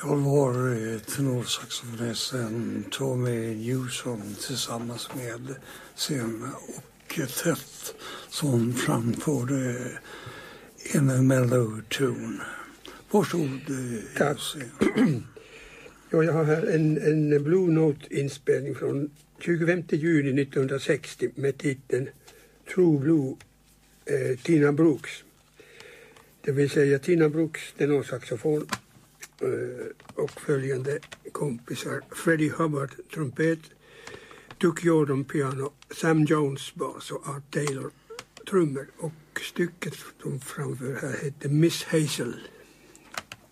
Jag var tenorsaxofonisten Tommy Newson tillsammans med sen och Ted som framförde en mellow tune. Varsågod. Tack. Ja, jag har här en Blue Note-inspelning från 25 juni 1960 med titeln True Blue, Tina Brooks. Det vill säga Tina Brooks tenorsaxofon och följande kompisar: Freddie Hubbard trumpet, Duke Jordan piano, Sam Jones bas och Art Taylor trummor. Och stycket som framför här heter Miss Hazel.